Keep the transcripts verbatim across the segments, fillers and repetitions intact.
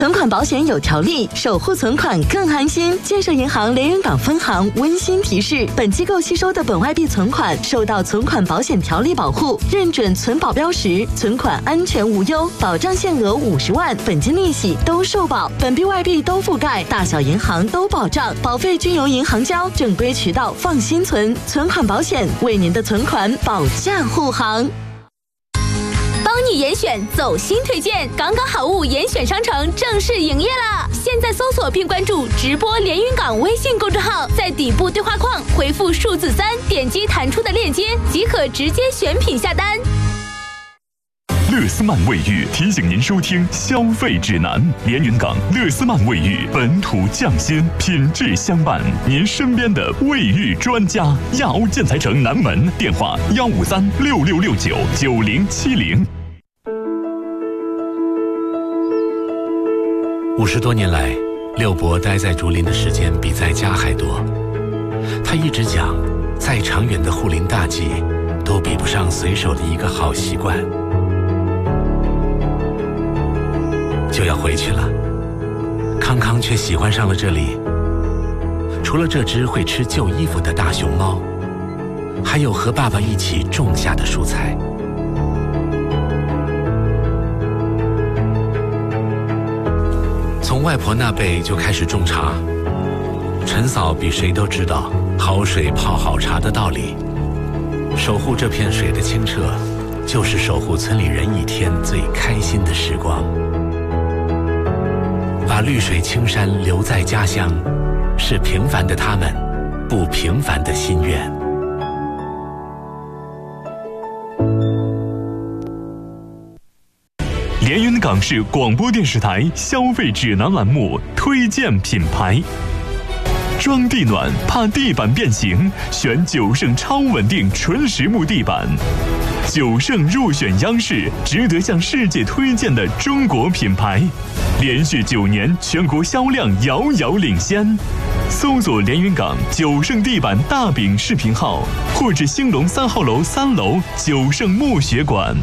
存款保险有条例，守护存款更安心。建设银行连云港分行温馨提示：本机构吸收的本外币存款受到存款保险条例保护，认准存保标识，存款安全无忧，保障限额五十万，本金利息都受保，本币外币都覆盖，大小银行都保障，保费均由银行交，正规渠道放心存。存款保险为您的存款保驾护航。 帮你严选走心推荐，港港好物严选商城正式营业了！现在搜索并关注直播连云港微信公众号，在底部对话框回复数字三，点击弹出的链接即可直接选品下单。 乐思曼卫浴提醒您收听消费指南。连云港乐思曼卫浴本土匠心，品质相伴，您身边的卫浴专家。亚欧建材城南门，电话幺五三六六六九九零七零。 五十多年来，六伯待在竹林的时间比在家还多。他一直讲，再长远的护林大计，都比不上随手的一个好习惯。就要回去了，康康却喜欢上了这里。除了这只会吃旧衣服的大熊猫，还有和爸爸一起种下的蔬菜。从外婆那辈就开始种茶，陈嫂比谁都知道好水泡好茶的道理。守护这片水的清澈，就是守护村里人一天最开心的时光。把绿水青山留在家乡，是平凡的他们不平凡的心愿。 连云港市广播电视台消费指南栏目推荐品牌。装地暖怕地板变形，选九盛超稳定纯实木地板。九盛入选央视值得向世界推荐的中国品牌，连续九年全国销量遥遥领先。搜索连云港九盛地板大饼视频号，或至兴隆三号楼三楼九盛木学馆。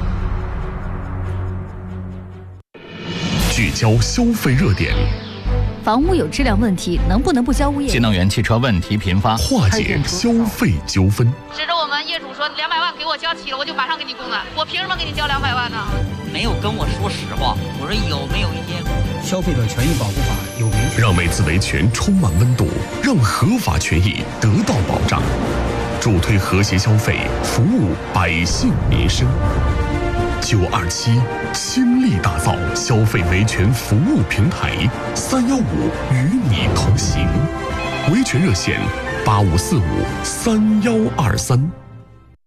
聚焦消费热点， 房屋有质量问题，能不能不交物业？ 新能源汽车问题频发， 化解消费纠纷。 指着我们业主说两百万给我交齐了，我就马上给你供了。我凭什么给你交两百万呢？ 没有跟我说实话，我说有没有一些消费者权益保护法有明确， 让每次维权充满温度，让合法权益得到保障，助推和谐消费，服务百姓民生。九二七倾力打造消费维权服务平台，三幺五与你同行。维权热线八五四五三幺二三。